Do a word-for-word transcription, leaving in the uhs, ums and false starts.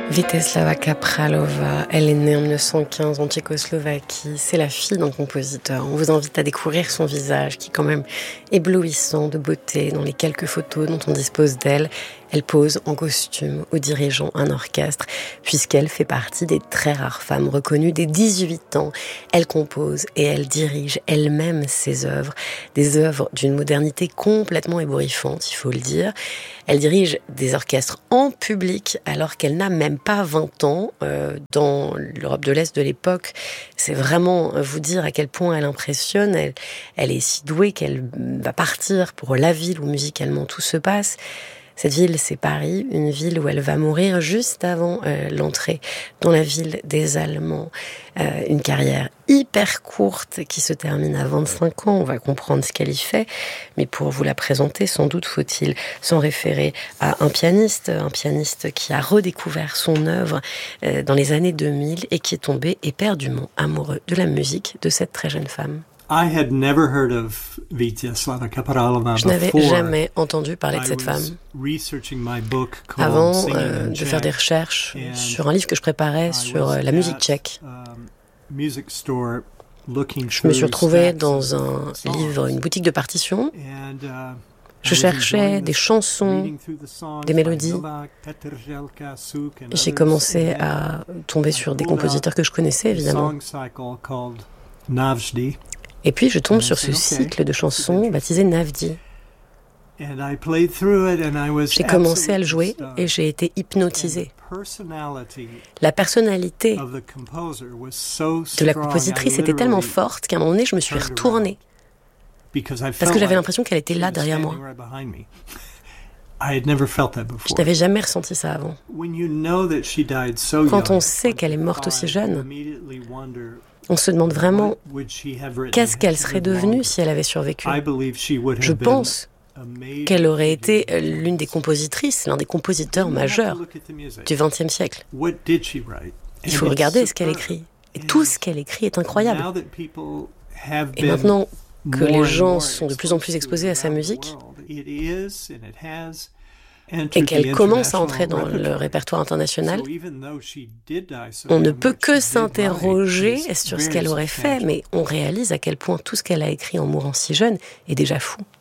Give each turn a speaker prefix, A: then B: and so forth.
A: Vítězslava Kaprálová, elle est née en dix-neuf cent quinze en Tchécoslovaquie. C'est la fille d'un compositeur. On vous invite à découvrir son visage qui est quand même éblouissant de beauté dans les quelques photos dont on dispose d'elle. Elle pose en costume aux dirigeants un orchestre, puisqu'elle fait partie des très rares femmes reconnues dès dix-huit ans. Elle compose et elle dirige elle-même ses œuvres, des œuvres d'une modernité complètement ébouriffante, il faut le dire. Elle dirige des orchestres en public alors qu'elle n'a même pas vingt ans. Euh, dans l'Europe de l'Est de l'époque, c'est vraiment vous dire à quel point elle impressionne. Elle, elle est si douée qu'elle va partir pour la ville où musicalement tout se passe. Cette ville, c'est Paris, une ville où elle va mourir juste avant euh, l'entrée dans la ville des Allemands. Euh, une carrière hyper courte qui se termine à vingt-cinq ans. On va comprendre ce qu'elle y fait. Mais pour vous la présenter, sans doute faut-il s'en référer à un pianiste, un pianiste qui a redécouvert son œuvre euh, dans les années deux mille et qui est tombé éperdument amoureux de la musique de cette très jeune femme.
B: I had never heard of Vítězslava Kaprálová
A: Je n'avais
B: before.
A: jamais entendu parler de cette femme. Avant euh, de faire des recherches sur un livre que je préparais sur euh, la musique tchèque, je me suis retrouvée dans un livre, une boutique de partitions. Je cherchais des chansons, des mélodies. J'ai commencé à tomber sur des compositeurs que je connaissais, évidemment. Et puis je tombe sur ce cycle de chansons baptisé Navdi. J'ai commencé à le jouer et j'ai été hypnotisée. La personnalité de la compositrice était tellement forte qu'à un moment donné, je me suis retournée. Parce que j'avais l'impression qu'elle était là derrière moi. Je n'avais jamais ressenti ça avant. Quand on sait qu'elle est morte aussi jeune, on se demande vraiment qu'est-ce qu'elle serait devenue si elle avait survécu. Je pense qu'elle aurait été l'une des compositrices, l'un des compositeurs majeurs du vingtième siècle. Il faut regarder ce qu'elle écrit. Et tout ce qu'elle écrit est incroyable. Et maintenant que les gens sont de plus en plus exposés à sa musique, et qu'elle commence à entrer dans le répertoire international, on ne peut que s'interroger sur ce qu'elle aurait fait, mais on réalise à quel point tout ce qu'elle a écrit en mourant si jeune est déjà fou.